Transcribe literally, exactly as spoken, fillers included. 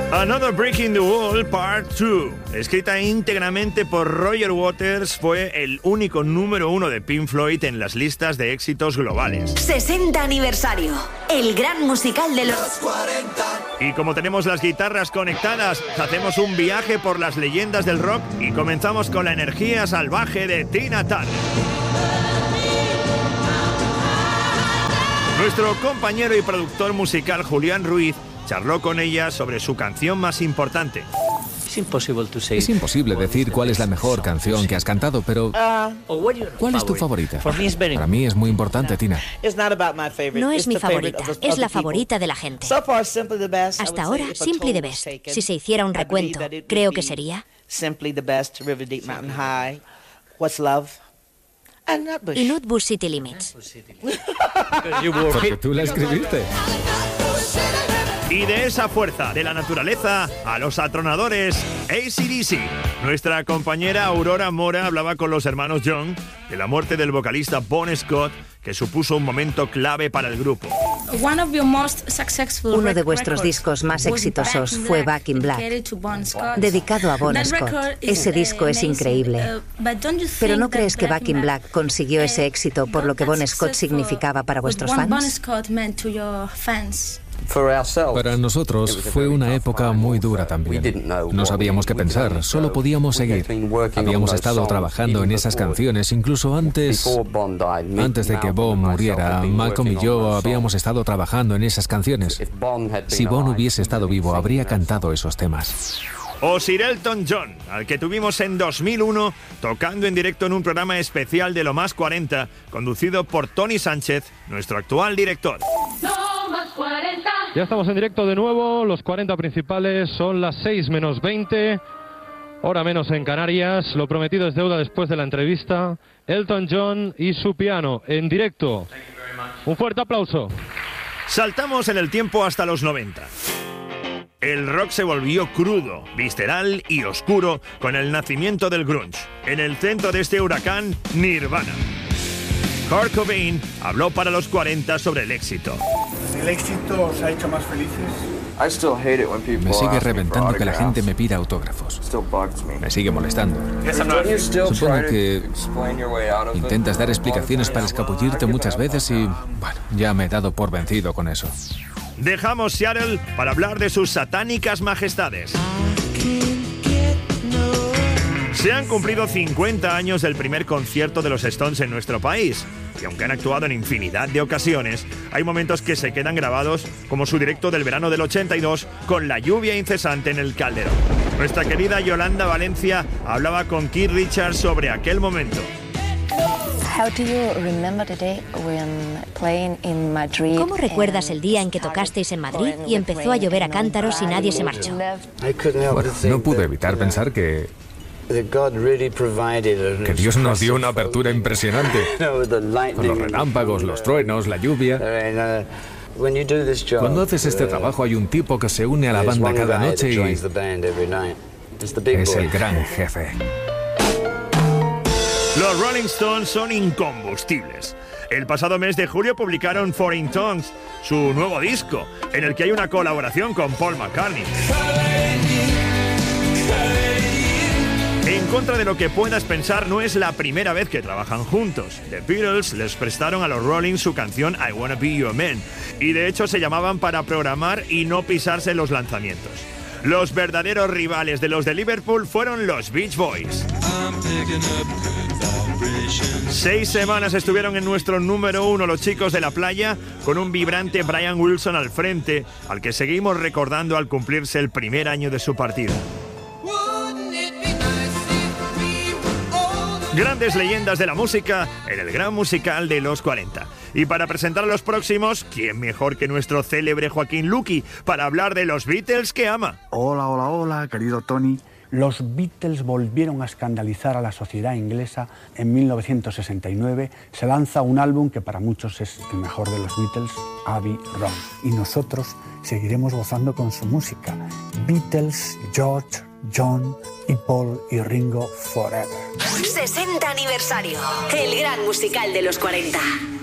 Another Brick in the Wall Part dos, escrita íntegramente por Roger Waters, fue el único número uno de Pink Floyd en las listas de éxitos globales. sesenta aniversario, el gran musical de los cuarenta. Y como tenemos las guitarras conectadas, hacemos un viaje por las leyendas del rock y comenzamos con la energía salvaje de Tina Turner. Nuestro compañero y productor musical Julián Ruiz charló con ella sobre su canción más importante. Es imposible decir cuál es la mejor canción que has cantado, pero ¿cuál es tu favorita? Para mí es muy importante, Tina. No es mi favorita, es la favorita de la gente. Hasta ahora, Simply the Best. Si se hiciera un recuento, creo que sería y Nutbush City Limits. Porque tú la escribiste. Y de esa fuerza de la naturaleza a los atronadores, A C D C. Nuestra compañera Aurora Mora hablaba con los hermanos Young de la muerte del vocalista Bon Scott, que supuso un momento clave para el grupo. Uno de vuestros discos más exitosos fue Back in Black, dedicado a Bon Scott. Ese disco es increíble. ¿Pero no crees que Back in Black consiguió ese éxito por lo que Bon Scott significaba para vuestros fans? Para nosotros fue una época muy dura también. No sabíamos qué pensar, solo podíamos seguir. Habíamos estado trabajando en esas canciones incluso antes, antes de que Bon muriera. Malcolm y yo habíamos estado trabajando en esas canciones. Si Bon hubiese estado vivo, habría cantado esos temas. O Sir Elton John, al que tuvimos en dos mil uno tocando en directo en un programa especial de Lo Más cuarenta, conducido por Tony Sánchez, nuestro actual director. Ya estamos en directo de nuevo, los cuarenta principales, son las seis menos veinte, hora menos en Canarias. Lo prometido es deuda después de la entrevista. Elton John y su piano en directo. Un fuerte aplauso. Saltamos en el tiempo hasta los noventa. El rock se volvió crudo, visceral y oscuro con el nacimiento del grunge. En el centro de este huracán, Nirvana. Kurt Cobain habló para los cuarenta sobre el éxito. ¿El éxito os ha hecho más felices? Me sigue reventando que la gente me pida autógrafos. Me sigue molestando. Supongo que intentas dar explicaciones para escabullirte muchas veces y, bueno, ya me he dado por vencido con eso. Dejamos Seattle para hablar de sus satánicas majestades. Se han cumplido cincuenta años del primer concierto de los Stones en nuestro país. Y aunque han actuado en infinidad de ocasiones, hay momentos que se quedan grabados, como su directo del verano del ochenta y dos, con la lluvia incesante en el Calderón. Nuestra querida Yolanda Valencia hablaba con Keith Richards sobre aquel momento. ¿Cómo recuerdas el día en que tocasteis en Madrid y empezó a llover a cántaros y nadie se marchó? Bueno, no pude evitar pensar que... que Dios nos dio una apertura impresionante. Con los relámpagos, los truenos, la lluvia. Cuando haces este trabajo hay un tipo que se une a la banda cada noche y es el gran jefe. Los Rolling Stones son incombustibles. El pasado mes de julio publicaron Foreign Tongues, su nuevo disco, en el que hay una colaboración con Paul McCartney. En contra de lo que puedas pensar, no es la primera vez que trabajan juntos. The Beatles les prestaron a los Rolling su canción I Wanna Be Your Man, y de hecho se llamaban para programar y no pisarse los lanzamientos. Los verdaderos rivales de los de Liverpool fueron los Beach Boys. Seis semanas estuvieron en nuestro número uno los chicos de la playa, con un vibrante Brian Wilson al frente, al que seguimos recordando al cumplirse el primer año de su partida. Grandes leyendas de la música en el gran musical de los cuarenta. Y para presentar a los próximos, ¿quién mejor que nuestro célebre Joaquín Luqui para hablar de los Beatles que ama? Hola, hola, hola, querido Tony. Los Beatles volvieron a escandalizar a la sociedad inglesa. En mil novecientos sesenta y nueve se lanza un álbum que para muchos es el mejor de los Beatles, Abbey Road. Y nosotros seguiremos gozando con su música. Beatles, George, John y Paul y Ringo Forever. sesenta aniversario, el gran musical de los cuarenta.